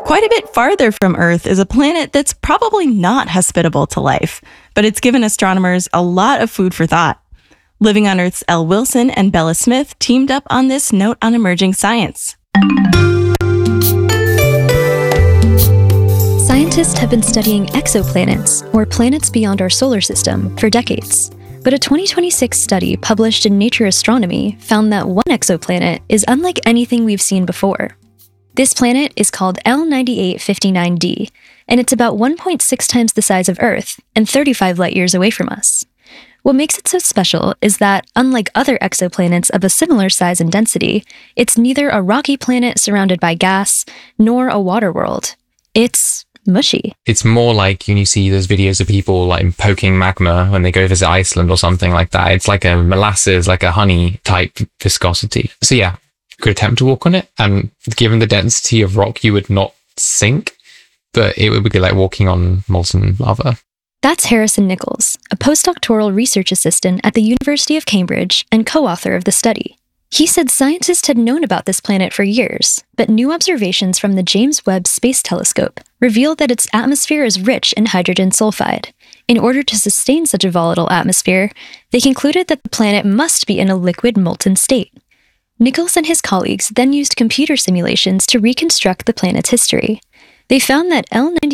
Quite a bit farther from Earth is a planet that's probably not hospitable to life, but it's given astronomers a lot of food for thought. Living on Earth's Elle Wilson and Bella Smith teamed up on this note on emerging science. Scientists have been studying exoplanets, or planets beyond our solar system, for decades. But a 2026 study published in Nature Astronomy found that one exoplanet is unlike anything we've seen before. This planet is called L9859d, and it's about 1.6 times the size of Earth and 35 light-years away from us. What makes it so special is that, unlike other exoplanets of a similar size and density, it's neither a rocky planet surrounded by gas, nor a water world. It's mushy. It's more like when you see those videos of people like poking magma when they go visit Iceland or something like that. It's like a molasses, like a honey type viscosity. So yeah, you could attempt to walk on it, and given the density of rock, you would not sink, but it would be like walking on molten lava. That's Harrison Nichols, a postdoctoral research assistant at the University of Cambridge and co-author of the study. He said scientists had known about this planet for years, but new observations from the James Webb Space Telescope revealed that its atmosphere is rich in hydrogen sulfide. In order to sustain such a volatile atmosphere, they concluded that the planet must be in a liquid molten state. Nichols and his colleagues then used computer simulations to reconstruct the planet's history. They found that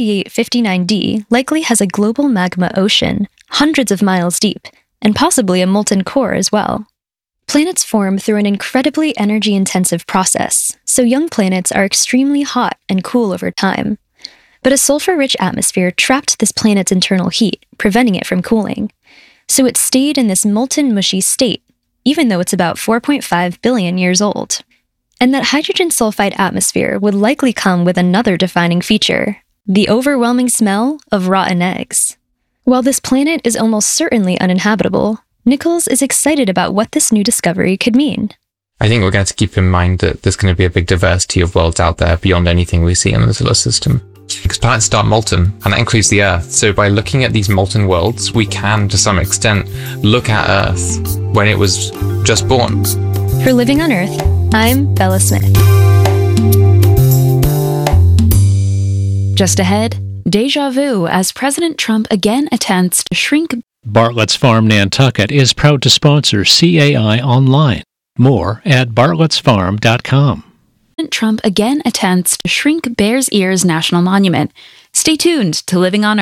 L9859d likely has a global magma ocean, hundreds of miles deep, and possibly a molten core as well. Planets form through an incredibly energy-intensive process, so young planets are extremely hot and cool over time. But a sulfur-rich atmosphere trapped this planet's internal heat, preventing it from cooling. So it stayed in this molten, mushy state, even though it's about 4.5 billion years old. And that hydrogen sulfide atmosphere would likely come with another defining feature: the overwhelming smell of rotten eggs. While this planet is almost certainly uninhabitable, Nichols is excited about what this new discovery could mean. I think we're going to keep in mind that there's going to be a big diversity of worlds out there beyond anything we see in the solar system. Because planets start molten, and that includes the Earth. So by looking at these molten worlds, we can, to some extent, look at Earth when it was just born. For Living on Earth, I'm Bella Smith. Just ahead, deja vu as President Trump again attempts to shrink. Bartlett's Farm Nantucket is proud to sponsor CAI Online. More at bartlettsfarm.com. Trump again attempts to shrink Bears Ears National Monument. Stay tuned to Living on Earth.